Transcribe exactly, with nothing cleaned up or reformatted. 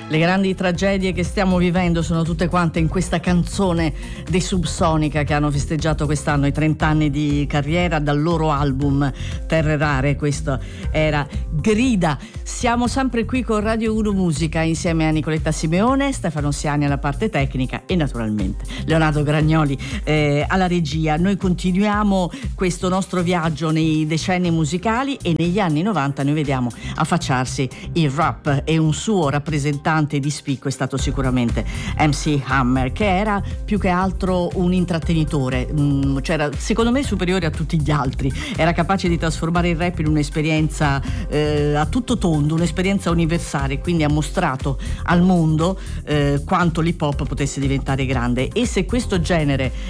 Le grandi tragedie che stiamo vivendo sono tutte quante in questa canzone dei Subsonica, che hanno festeggiato quest'anno i trenta anni di carriera dal loro album Terre Rare. Questo era Grida. Siamo sempre qui con Radio uno Musica insieme a Nicoletta Simeone, Stefano Siani alla parte tecnica e naturalmente Leonardo Gragnoli eh, alla regia. Noi continuiamo questo nostro viaggio nei decenni musicali e negli anni novanta noi vediamo affacciarsi il rap, e un suo rappresentante di spicco è stato sicuramente M C Hammer, che era più che altro un intrattenitore, mm, cioè era secondo me superiore a tutti gli altri, era capace di trasformare il rap in un'esperienza eh, a tutto tondo, un'esperienza universale, quindi ha mostrato al mondo eh, quanto l'hip hop potesse diventare grande. E se questo genere